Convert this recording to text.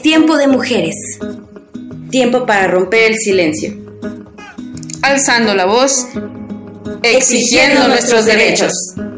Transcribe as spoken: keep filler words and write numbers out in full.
tiempo de mujeres. Tiempo para romper el silencio. Alzando la voz, exigiendo nuestros derechos.